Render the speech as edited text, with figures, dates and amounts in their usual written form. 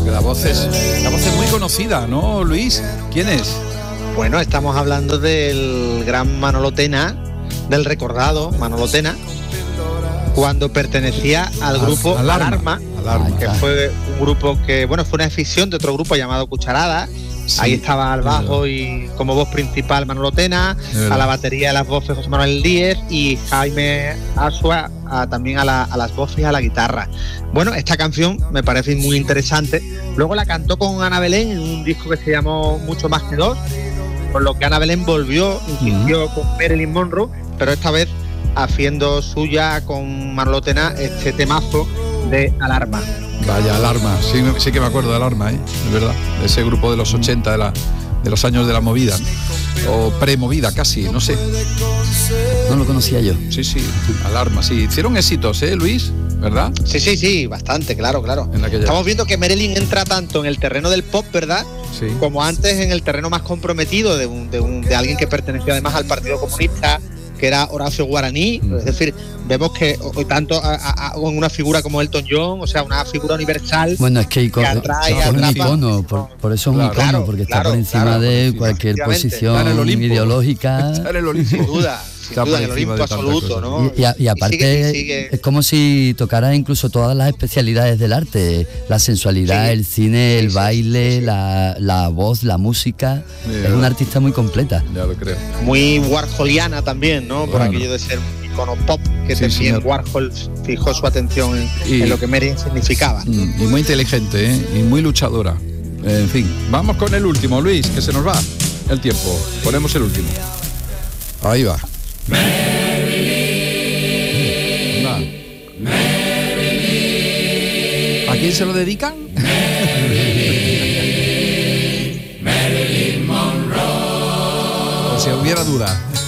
porque la voz es muy conocida, ¿no, Luis? ¿Quién es? Bueno, estamos hablando del gran Manolo Tena, del recordado Manolo Tena, cuando pertenecía al grupo Alarma, que fue un grupo que, bueno, fue una escisión de otro grupo llamado Cucharada. Sí, ahí estaba al bajo y como voz principal Manolo Tena, a la batería, a las voces José Manuel Díez y Jaime Asua también a las voces y a la guitarra. Bueno, esta canción me parece muy interesante. Luego la cantó con Ana Belén en un disco que se llamó Mucho Más que Dos, por lo que Ana Belén volvió, insistió con Marilyn Monroe, pero esta vez haciendo suya con Manolo Tena este temazo de Alarma. Vaya, Alarma, sí que me acuerdo de Alarma, de verdad, de ese grupo de los 80, de los años de la movida, o premovida casi, no sé. No lo conocía yo. Sí, Alarma, sí. Hicieron éxitos, Luis, ¿verdad? Sí, bastante, claro. Estamos viendo que Marilyn entra tanto en el terreno del pop, ¿verdad? Sí. Como antes en el terreno más comprometido de alguien que perteneció además al Partido Comunista, que era Horacio Guaraní. Es decir, vemos que tanto con una figura como Elton John, o sea, una figura universal. Bueno, es que atrae, es un icono, por eso es un icono, porque está por encima de cualquier posición ideológica. Está en el Olimpo. Sin duda, en el Olimpo absoluto, ¿no? Y aparte sigue. Es como si tocara incluso todas las especialidades del arte, la sensualidad, el cine, el baile, la voz, la música. Es una artista muy completa. Ya lo creo. Muy warholiana también, ¿no? Por aquello de ser un icono pop, que también Warhol fijó su atención en lo que Marilyn significaba. Y muy inteligente, y muy luchadora. En fin, vamos con el último, Luis, que se nos va el tiempo. Ponemos el último. Ahí va. ¿A quién se lo dedican? Marilyn Monroe. Si hubiera duda.